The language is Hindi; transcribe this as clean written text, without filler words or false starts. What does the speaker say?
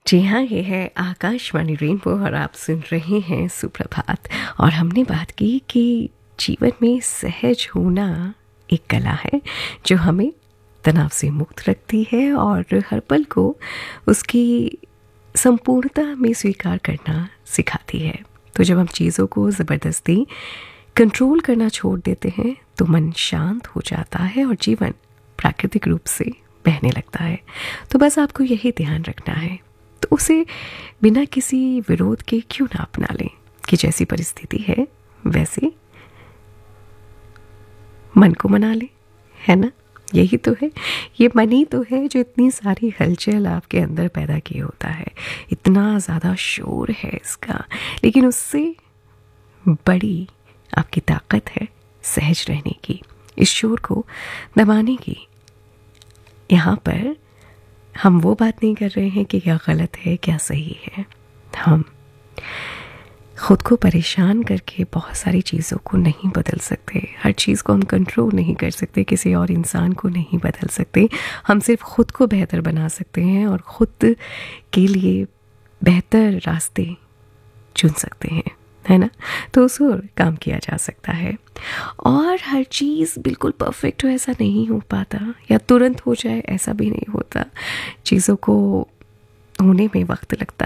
जी हाँ, ये है आकाशवाणी रेनबो और आप सुन रहे हैं सुप्रभात। और हमने बात की कि जीवन में सहज होना एक कला है जो हमें तनाव से मुक्त रखती है और हर पल को उसकी संपूर्णता में स्वीकार करना सिखाती है। तो जब हम चीज़ों को ज़बरदस्ती कंट्रोल करना छोड़ देते हैं तो मन शांत हो जाता है और जीवन प्राकृतिक रूप से बहने लगता है। तो बस आपको यही ध्यान रखना है, तो उसे बिना किसी विरोध के क्यों ना अपना लें कि जैसी परिस्थिति है वैसे मन को मना लें, है ना। यही तो है, ये मन ही तो है जो इतनी सारी हलचल आपके अंदर पैदा किए होता है। इतना ज़्यादा शोर है इसका, लेकिन उससे बड़ी आपकी ताकत है सहज रहने की, इस शोर को दबाने की। यहाँ पर हम वो बात नहीं कर रहे हैं कि क्या गलत है क्या सही है। हम खुद को परेशान करके बहुत सारी चीज़ों को नहीं बदल सकते, हर चीज़ को हम कंट्रोल नहीं कर सकते, किसी और इंसान को नहीं बदल सकते। हम सिर्फ खुद को बेहतर बना सकते हैं और खुद के लिए बेहतर रास्ते चुन सकते हैं, है ना। तो उस ओर काम किया जा सकता है और हर चीज़ बिल्कुल परफेक्ट हो ऐसा नहीं हो पाता, या तुरंत हो जाए ऐसा भी नहीं होता। चीज़ों को होने में वक्त लगता